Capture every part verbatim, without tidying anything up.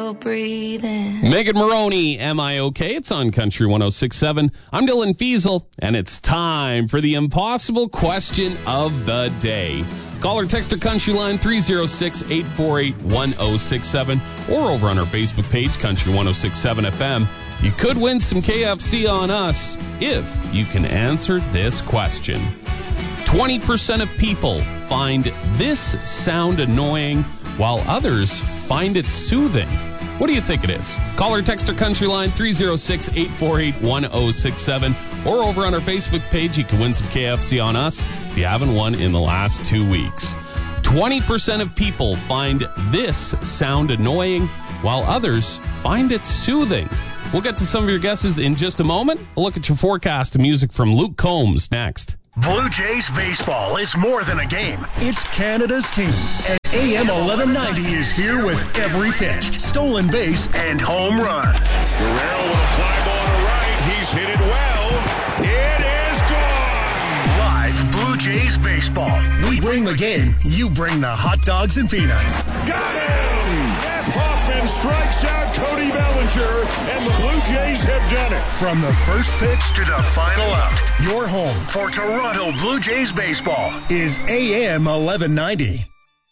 still breathing. Megan Maroney, Am I Okay? It's on Country one oh six point seven. I'm Dylan Fiesel, and it's time for the impossible question of the day. Call or text our country line three oh six, eight four eight, one oh six seven or over on our Facebook page, Country one oh six point seven F M. You could win some K F C on us if you can answer this question. twenty percent of people find this sound annoying while others find it soothing. What do you think it is? Call or text our country line three oh six, eight four eight, one oh six seven or over on our Facebook page. You can win some K F C on us if you haven't won in the last two weeks. twenty percent of people find this sound annoying while others find it soothing. We'll get to some of your guesses in just a moment. We'll look at your forecast and music from Luke Combs next. Blue Jays baseball is more than a game. It's Canada's team. And A M eleven ninety is here with every pitch, stolen base, and home run. Guerrero with a fly ball to right. He's hit it well. It is gone. Live Blue Jays baseball. We bring the game. You bring the hot dogs and peanuts. Got him! Jeff Hoffman strikes out Cody Bellinger, and the Blue Jays have done it. From the first pitch to the final out, your home for Toronto Blue Jays baseball is A M eleven ninety.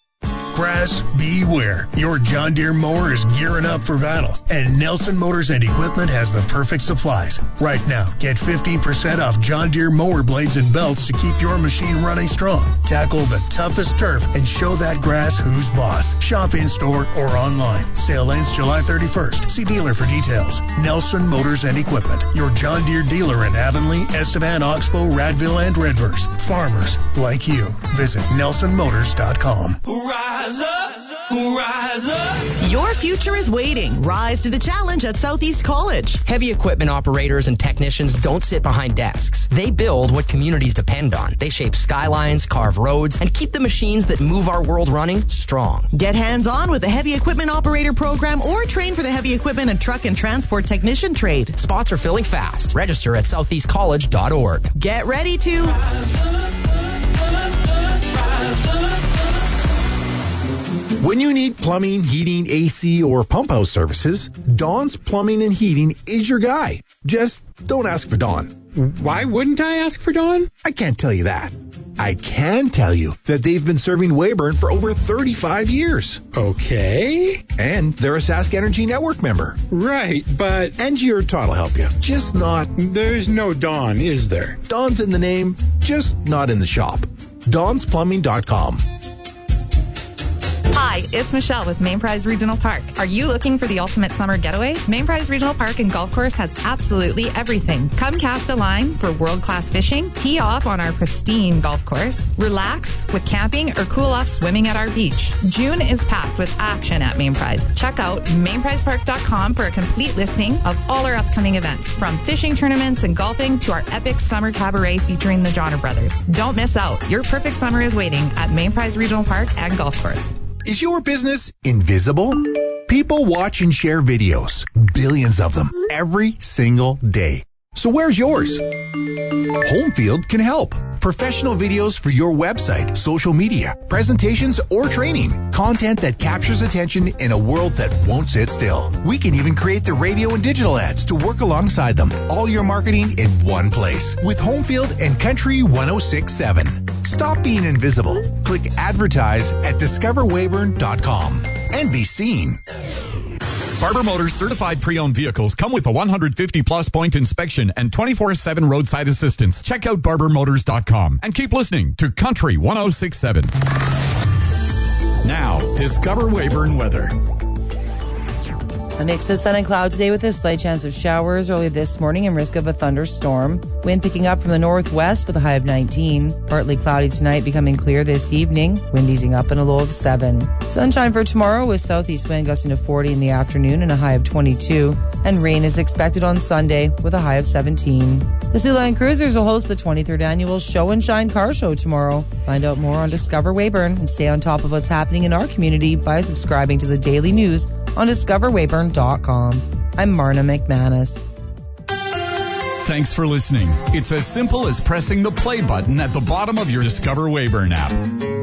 Grass, beware. Your John Deere mower is gearing up for battle, and Nelson Motors and Equipment has the perfect supplies. Right now, get fifteen percent off John Deere mower blades and belts to keep your machine running strong. Tackle the toughest turf and show that grass who's boss. Shop in-store or online. Sale ends July thirty-first. See dealer for details. Nelson Motors and Equipment, your John Deere dealer in Avonlea, Estevan, Oxbow, Radville, and Redverse. Farmers like you. Visit nelson motors dot com. Rise up, rise up. Your future is waiting. Rise to the challenge at Southeast College. Heavy equipment operators and technicians don't sit behind desks. They build what communities depend on. They shape skylines, carve roads, and keep the machines that move our world running strong. Get hands-on with the Heavy Equipment Operator Program or train for the Heavy Equipment and Truck and Transport Technician trade. Spots are filling fast. Register at southeast college dot org. Get ready to... Rise up, rise up. When you need plumbing, heating, A C, or pump house services, Don's Plumbing and Heating is your guy. Just don't ask for Don. Why wouldn't I ask for Don? I can't tell you that. I can tell you that they've been serving Weyburn for over thirty-five years. Okay. And they're a Sask Energy Network member. Right, but... Angie or Todd will help you. Just not... There's no Don, is there? Don's in the name, just not in the shop. dons plumbing dot com. Hi, it's Michelle with Main Prize Regional Park. Are you looking for the ultimate summer getaway? Main Prize Regional Park and Golf Course has absolutely everything. Come cast a line for world-class fishing, tee off on our pristine golf course, relax with camping, or cool off swimming at our beach. June is packed with action at Main Prize. Check out main prize park dot com for a complete listing of all our upcoming events, from fishing tournaments and golfing to our epic summer cabaret featuring the Johnner Brothers. Don't miss out. Your perfect summer is waiting at Main Prize Regional Park and Golf Course. Is your business invisible? People watch and share videos, billions of them, every single day. So where's yours? Homefield can help. Professional videos for your website, social media, presentations, or training. Content that captures attention in a world that won't sit still. We can even create the radio and digital ads to work alongside them. All your marketing in one place with Homefield and Country one oh six point seven. Stop being invisible. Click advertise at discover weyburn dot com and be seen. Barber Motors certified pre-owned vehicles come with a one hundred fifty plus point inspection and twenty-four seven roadside assistance. Check out barber motors dot com and keep listening to Country one oh six point seven. Now, Discover Weyburn weather. A mix of sun and clouds today with a slight chance of showers early this morning and risk of a thunderstorm. Wind picking up from the northwest with a high of nineteen. Partly cloudy tonight, becoming clear this evening. Wind easing up and a low of seven. Sunshine for tomorrow with southeast wind gusting to forty in the afternoon and a high of twenty-two. And rain is expected on Sunday with a high of seventeen. The Siouxland Cruisers will host the twenty-third annual Show and Shine Car Show tomorrow. Find out more on Discover Weyburn and stay on top of what's happening in our community by subscribing to the daily news on discover weyburn dot com. I'm Marna McManus. Thanks for listening. It's as simple as pressing the play button at the bottom of your Discover Weyburn app.